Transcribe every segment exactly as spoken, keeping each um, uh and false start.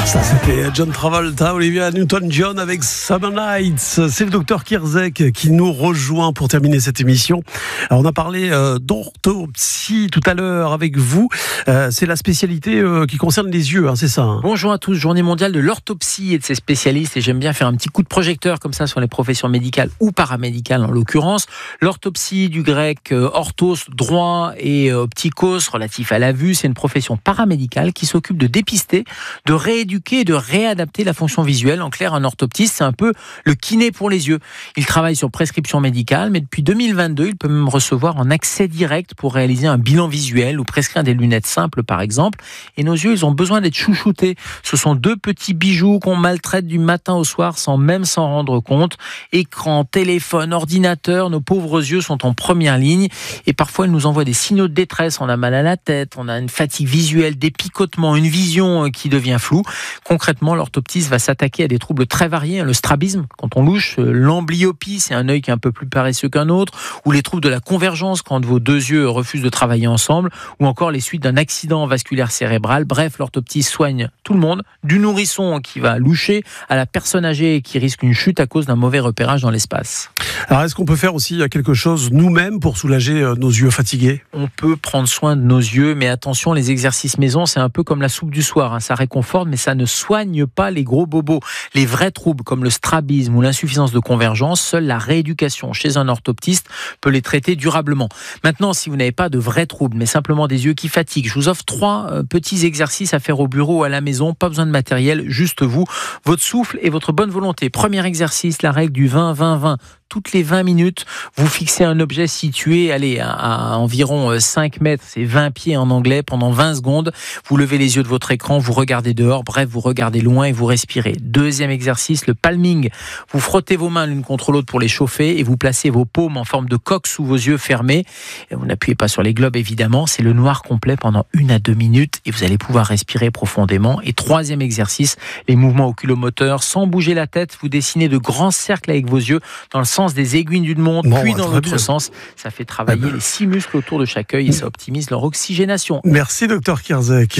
Ça, c'était John Travolta, Olivia Newton-John avec Summer Nights. C'est le docteur Kierzek qui nous rejoint pour terminer cette émission. Alors, on a parlé euh, d'orthopsie tout à l'heure avec vous. Euh, c'est la spécialité euh, qui concerne les yeux, hein, c'est ça hein. Bonjour à tous, journée mondiale de l'orthopsie et de ses spécialistes. Et j'aime bien faire un petit coup de projecteur comme ça sur les professions médicales ou paramédicales en l'occurrence. L'orthopsie, du grec euh, orthos, droit, et euh, optikos, relatif à la vue, c'est une profession paramédicale qui s'occupe de dépister, de rééduquer et de réadapter la fonction visuelle. En clair, un orthoptiste, c'est un peu le kiné pour les yeux. Il travaille sur prescription médicale, mais depuis deux mille vingt-deux, il peut même recevoir en accès direct pour réaliser un bilan visuel ou prescrire des lunettes simples, par exemple. Et nos yeux, ils ont besoin d'être chouchoutés. Ce sont deux petits bijoux qu'on maltraite du matin au soir sans même s'en rendre compte. Écran, téléphone, ordinateur, nos pauvres yeux sont en première ligne. Et parfois, ils nous envoient des signaux de détresse. On a mal à la tête, on a une fatigue visuelle, des picotements, une vision qui devient floue. Concrètement, l'orthoptiste va s'attaquer à des troubles très variés. Le strabisme, quand on louche, l'amblyopie, c'est un œil qui est un peu plus paresseux qu'un autre, ou les troubles de la convergence, quand vos deux yeux refusent de travailler ensemble, ou encore les suites d'un accident vasculaire cérébral. Bref, l'orthoptiste soigne tout le monde, du nourrisson qui va loucher à la personne âgée qui risque une chute à cause d'un mauvais repérage dans l'espace. Alors, est-ce qu'on peut faire aussi quelque chose nous-mêmes pour soulager nos yeux fatigués ? On peut prendre soin de nos yeux, mais attention, les exercices maison, c'est un peu comme la soupe du soir, hein. Ça réconforte, mais ça ne soigne pas les gros bobos. Les vrais troubles comme le strabisme ou l'insuffisance de convergence, seule la rééducation chez un orthoptiste peut les traiter durablement. Maintenant, si vous n'avez pas de vrais troubles, mais simplement des yeux qui fatiguent, je vous offre trois euh, petits exercices à faire au bureau ou à la maison, pas besoin de matériel, juste vous, votre souffle et votre bonne volonté. Premier exercice, la règle du vingt vingt vingt. Toutes les vingt minutes, vous fixez un objet situé allez, à, à environ cinq mètres, c'est vingt pieds en anglais, pendant vingt secondes. Vous levez les yeux de votre écran, vous regardez dehors, bref, vous regardez loin et vous respirez. Deuxième exercice, le palming. Vous frottez vos mains l'une contre l'autre pour les chauffer et vous placez vos paumes en forme de coque sous vos yeux fermés. Et vous n'appuyez pas sur les globes, évidemment. C'est le noir complet pendant une à deux minutes et vous allez pouvoir respirer profondément. Et troisième exercice, les mouvements oculomoteurs. Sans bouger la tête, vous dessinez de grands cercles avec vos yeux dans le sens des aiguilles d'une montre, bon, puis dans l'autre bien. sens. Ça fait travailler ah ben. les six muscles autour de chaque œil et ça optimise leur oxygénation. Merci, docteur Kierzek.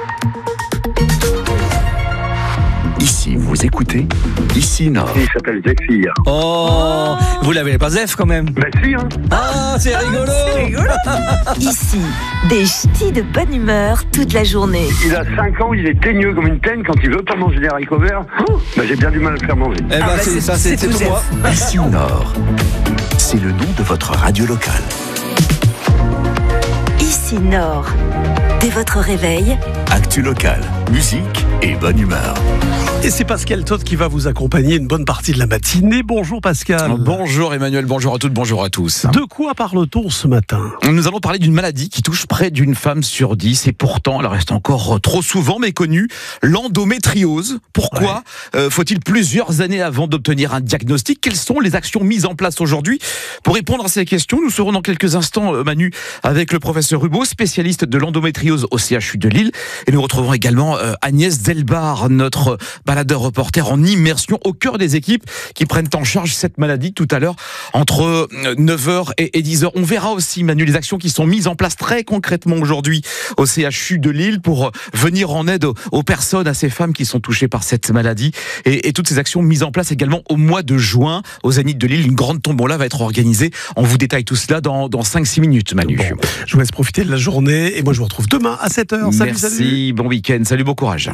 Ici, vous écoutez Ici Nord. Il s'appelle Zephyr. Oh, vous l'avez pas Zef quand même? Bah si, hein. Ah, c'est rigolo. C'est rigolo. Ici, des ch'tis de bonne humeur toute la journée. Il a cinq ans, il est teigneux comme une teigne. Quand il veut pas manger des haricots verts, oh, bah j'ai bien du mal à le faire manger. Eh ben, Ah bah c'est, c'est- ça, c'est, c'est c'est tout moi. Ici Nord. C'est le nom de votre radio locale. Ici Nord. Dès votre réveil, Actu locale, musique et bonne humeur. Et c'est Pascal Todt qui va vous accompagner une bonne partie de la matinée. Bonjour Pascal. Bonjour Emmanuel, bonjour à toutes, bonjour à tous. De quoi parle-t-on ce matin ? Nous allons parler d'une maladie qui touche près d'une femme sur dix et pourtant elle reste encore trop souvent méconnue, l'endométriose. Pourquoi ouais. euh, faut-il plusieurs années avant d'obtenir un diagnostic ? Quelles sont les actions mises en place aujourd'hui ? Pour répondre à ces questions, nous serons dans quelques instants, Manu, avec le professeur Rubaud, spécialiste de l'endométriose au C H U de Lille. Et nous retrouvons également euh, Agnès Delbar, notre baladeur reporter en immersion au cœur des équipes qui prennent en charge cette maladie tout à l'heure entre neuf heures et dix heures. On verra aussi, Manu, les actions qui sont mises en place très concrètement aujourd'hui au C H U de Lille pour venir en aide aux personnes, à ces femmes qui sont touchées par cette maladie. Et, et toutes ces actions mises en place également au mois de juin au Zénith de Lille. Une grande tombola va être organisée. On vous détaille tout cela dans, dans cinq six minutes, Manu. Bon, je vous laisse profiter de la journée et moi je vous retrouve demain à sept heures. Salut, Merci, salut. Bon week-end, salut, bon courage.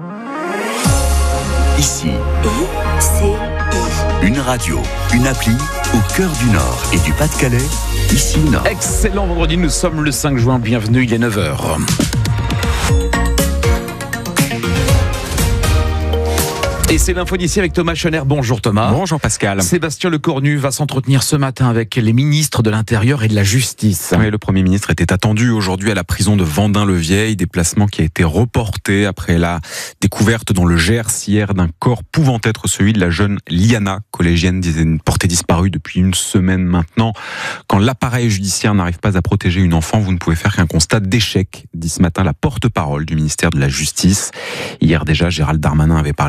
Ici, I C I. une radio, une appli au cœur du Nord et du Pas-de-Calais. Ici Nord. Excellent vendredi, nous sommes le cinq juin, bienvenue, il est neuf heures. Et c'est l'info d'ici avec Thomas Schoner. Bonjour Thomas. Bonjour Pascal. Sébastien Lecornu va s'entretenir ce matin avec les ministres de l'Intérieur et de la Justice. Oui, le Premier ministre était attendu aujourd'hui à la prison de Vendin-le-Vieil, déplacement qui a été reporté après la découverte dans le Gers hier d'un corps pouvant être celui de la jeune Liana, collégienne portée disparue depuis une semaine maintenant. Quand l'appareil judiciaire n'arrive pas à protéger une enfant, vous ne pouvez faire qu'un constat d'échec, dit ce matin la porte-parole du ministère de la Justice. Hier déjà, Gérald Darmanin avait parlé de dysfonction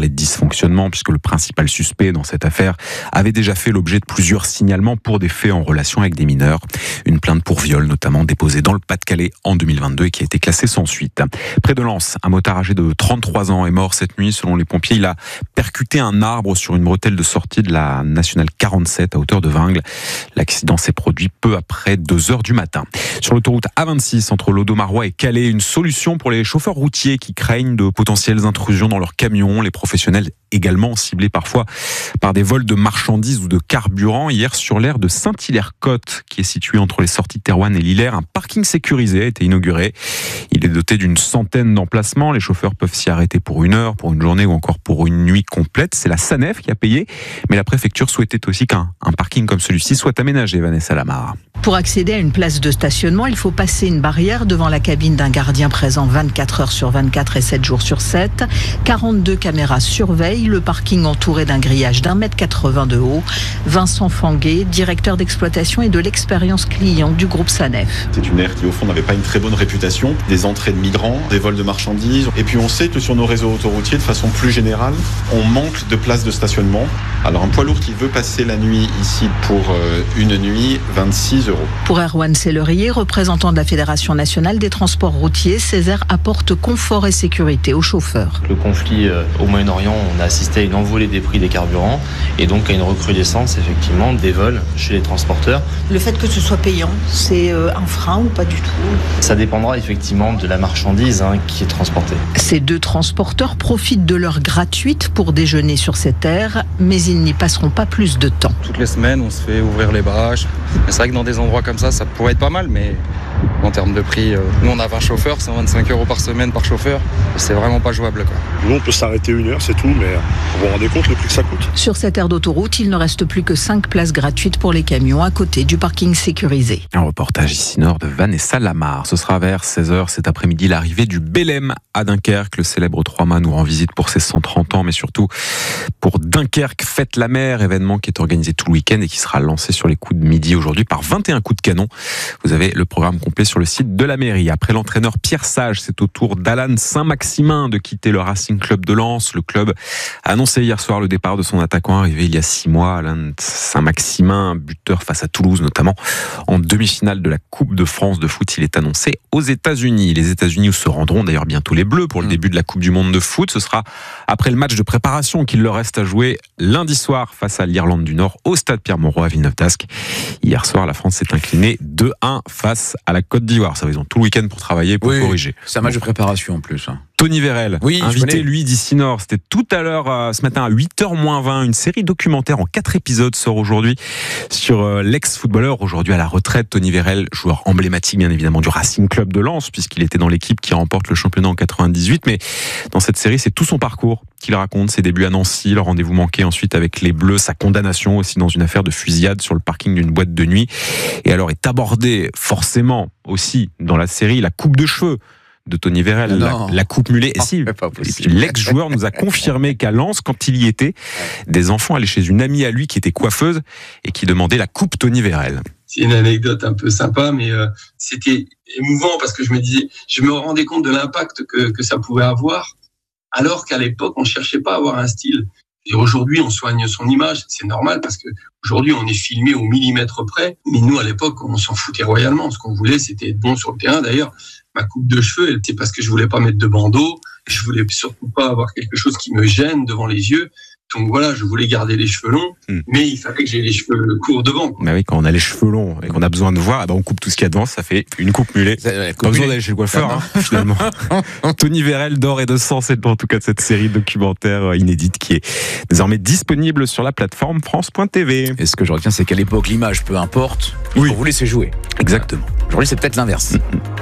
dysfonctionnements puisque le principal suspect dans cette affaire avait déjà fait l'objet de plusieurs signalements pour des faits en relation avec des mineurs. Une plainte pour viol notamment déposée dans le Pas-de-Calais en deux mille vingt-deux et qui a été classée sans suite. Près de Lens, un motard âgé de trente-trois ans est mort cette nuit. Selon les pompiers, il a percuté un arbre sur une bretelle de sortie de la nationale quarante-sept à hauteur de Vingles. L'accident s'est produit peu après deux heures du matin. Sur l'autoroute A vingt-six entre l'Audomarois et Calais, une solution pour les chauffeurs routiers qui craignent de potentielles intrusions dans leurs camions. Les professionnels également ciblés parfois par des vols de marchandises ou de carburant. Hier, sur l'aire de Saint-Hilaire-Côte, qui est située entre les sorties de Thérouanne et Lillers, un parking sécurisé a été inauguré. Il est doté d'une centaine d'emplacements. Les chauffeurs peuvent s'y arrêter pour une heure, pour une journée ou encore pour une nuit complète. C'est la SANEF qui a payé, mais la préfecture souhaitait aussi qu'un un parking comme celui-ci soit aménagé, Vanessa Lamar. Pour accéder à une place de stationnement, il faut passer une barrière devant la cabine d'un gardien présent vingt-quatre heures sur vingt-quatre et sept jours sur sept. quarante-deux caméras surveillent le parking entouré d'un grillage d'un mètre quatre-vingts de haut. Vincent Fanguet, directeur d'exploitation et de l'expérience client du groupe SANEF. C'est une aire qui au fond n'avait pas une très bonne réputation. Des entrées de migrants, des vols de marchandises. Et puis on sait que sur nos réseaux autoroutiers, de façon plus générale, on manque de places de stationnement. Alors un poids lourd qui veut passer la nuit ici pour une nuit, vingt-six euros. Pour Erwan Sellerier, représentant de la Fédération nationale des transports routiers, ces aires apportent confort et sécurité aux chauffeurs. Le conflit au Moyen-Orient, on a assisté à une envolée des prix des carburants et donc à une recrudescence effectivement des vols chez les transporteurs. Le fait que ce soit payant, c'est un frein ou pas du tout? Ça dépendra effectivement de la marchandise hein, qui est transportée. Ces deux transporteurs profitent de l'heure gratuite pour déjeuner sur cette aire, mais ils n'y passeront pas plus de temps. Toutes les semaines, on se fait ouvrir les barrages. C'est vrai que dans des endroits comme ça, ça pourrait être pas mal, mais en termes de prix, euh, nous on a vingt chauffeurs, cent vingt-cinq euros par semaine par chauffeur. C'est vraiment pas jouable, quoi. Nous on peut s'arrêter une heure, c'est tout, mais vous vous rendez compte le prix que ça coûte. Sur cette aire d'autoroute, il ne reste plus que cinq places gratuites pour les camions à côté du parking sécurisé. Un reportage ici nord de Vanessa Lamar. Ce sera vers seize heures cet après-midi l'arrivée du Belém à Dunkerque. Le célèbre trois-mâts nous rend visite pour ses cent trente ans, mais surtout pour Dunkerque Fête la mer, événement qui est organisé tout le week-end et qui sera lancé sur les coups de midi aujourd'hui par vingt et un coups de canon. Vous avez le programme complet sur le site de la mairie. Après l'entraîneur Pierre Sage, c'est au tour d'Alan Saint-Maximin de quitter le Racing Club de Lens. Le club a annoncé hier soir le départ de son attaquant arrivé il y a six mois. Alan Saint-Maximin, buteur face à Toulouse notamment en demi-finale de la Coupe de France de foot. Il est annoncé aux États-Unis. Les États-Unis où se rendront d'ailleurs bientôt les Bleus pour le début de la Coupe du Monde de foot. Ce sera après le match de préparation qu'il leur reste à jouer lundi soir face à l'Irlande du Nord au stade Pierre-Mauroy à Villeneuve-d'Ascq. Hier soir, la France s'est inclinée deux un face à la Côte d'Ivoire. Ça, ils ont tout le week-end pour travailler, pour oui, corriger. C'est un match de préparation en plus. Tony Vérel, oui, invité lui d'ici Nord. C'était tout à l'heure, euh, ce matin à huit heures moins vingt. Une série documentaire en quatre épisodes sort aujourd'hui sur euh, l'ex-footballeur, aujourd'hui à la retraite, Tony Vérel, joueur emblématique bien évidemment du Racing Club de Lens, puisqu'il était dans l'équipe qui remporte le championnat en quatre-vingt-dix-huit. Mais dans cette série, c'est tout son parcours qu'il raconte, ses débuts à Nancy, le rendez-vous manqué ensuite avec les Bleus, sa condamnation aussi dans une affaire de fusillade sur le parking d'une boîte de nuit. Et alors est abordé forcément aussi dans la série la coupe de cheveux de Tony Vérel, la, la coupe mulet. Oh, et si, pas possible. L'ex-joueur nous a confirmé qu'à Lens, quand il y était, des enfants allaient chez une amie à lui qui était coiffeuse et qui demandait la coupe Tony Vérel. C'est une anecdote un peu sympa, mais euh, c'était émouvant parce que je me disais, je me rendais compte de l'impact que, que ça pouvait avoir, alors qu'à l'époque, on cherchait pas à avoir un style. Et aujourd'hui, on soigne son image. C'est normal parce que aujourd'hui, on est filmé au millimètre près. Mais nous, à l'époque, on s'en foutait royalement. Ce qu'on voulait, c'était être bon sur le terrain. D'ailleurs, ma coupe de cheveux, c'est parce que je voulais pas mettre de bandeau. Je voulais surtout pas avoir quelque chose qui me gêne devant les yeux. Donc voilà, je voulais garder les cheveux longs, mmh. mais il fallait que j'ai les cheveux courts devant. Mais oui, quand on a les cheveux longs et qu'on a besoin de voir, bah on coupe tout ce qu'il y a devant, ça fait une coupe mulet. Pas besoin d'aller chez le coiffeur, hein, finalement. Tony Vérel d'or et de sang, c'est en tout cas de cette série documentaire inédite qui est désormais disponible sur la plateforme France point T V. Et ce que je retiens, c'est qu'à l'époque, l'image, peu importe, oui. on vous laissez jouer. Exactement. Aujourd'hui, c'est peut-être l'inverse.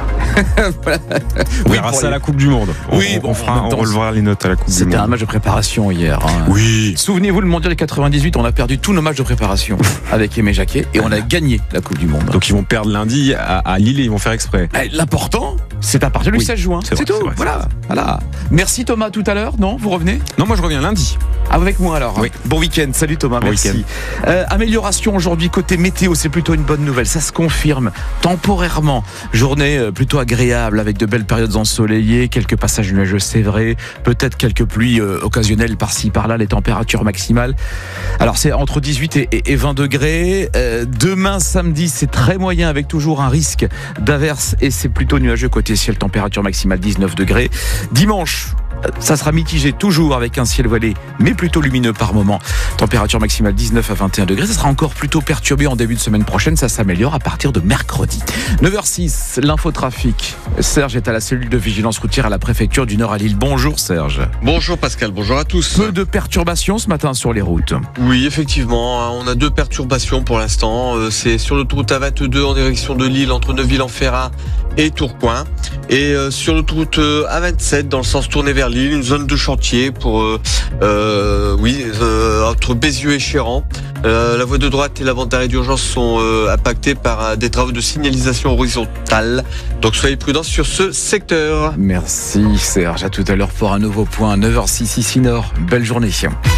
Voilà. On verra ça à la Coupe du Monde. Oui, on, bon, on, fera, on relevera les notes à la Coupe du Monde. C'était un match de préparation hier. Hein. Oui. Souvenez-vous, le Mondial quatre-vingt-dix-huit, on a perdu tous nos matchs de préparation avec Aimé Jacquet et on a gagné la Coupe du Monde. Donc ils vont perdre lundi à, à Lille et ils vont faire exprès. L'important, c'est à partir du oui, seize juin. C'est, c'est vrai, tout. C'est vrai, voilà. voilà. Merci Thomas, tout à l'heure. Non, vous revenez ? Non, moi je reviens lundi. Avec moi alors. Oui. Bon week-end. Salut Thomas, bon merci. Euh, amélioration aujourd'hui côté météo, c'est plutôt une bonne nouvelle. Ça se confirme temporairement. Journée plutôt agréable avec de belles périodes ensoleillées, quelques passages nuageux, c'est vrai. Peut-être quelques pluies euh, occasionnelles par-ci par-là. Les températures maximales. Alors c'est entre dix-huit et, et vingt degrés. Euh, demain samedi, c'est très moyen avec toujours un risque d'averse et c'est plutôt nuageux côté ciel. Température maximale dix-neuf degrés. Dimanche, ça sera mitigé toujours avec un ciel voilé, mais plutôt lumineux par moment. Température maximale dix-neuf à vingt et un degrés. Ça sera encore plutôt perturbé en début de semaine prochaine. Ça s'améliore à partir de mercredi. neuf heures six, l'infotrafic. Serge est à la cellule de vigilance routière à la préfecture du Nord à Lille. Bonjour Serge. Bonjour Pascal, bonjour à tous. Peu de perturbations ce matin sur les routes. Oui, effectivement, on a deux perturbations pour l'instant. C'est sur l'autoroute A vingt-deux en direction de Lille, entre Neuville-en-Ferrat et Tourcoing. Et sur l'autoroute A vingt-sept dans le sens tourné vers Lille, une zone de chantier pour euh, euh, oui euh, entre Bézieux et Chéran. Euh, la voie de droite et la bande d'arrêt d'urgence sont euh, impactées par euh, des travaux de signalisation horizontale. Donc soyez prudents sur ce secteur. Merci Serge, à tout à l'heure pour un nouveau point. neuf heures six ici Nord. Belle journée.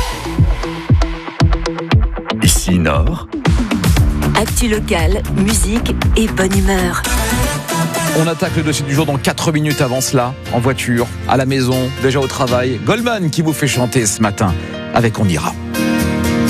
Ici Nord. Actu locale, musique et bonne humeur. On attaque le dossier du jour dans quatre minutes avant cela, en voiture, à la maison, déjà au travail. Goldman qui vous fait chanter ce matin avec On ira.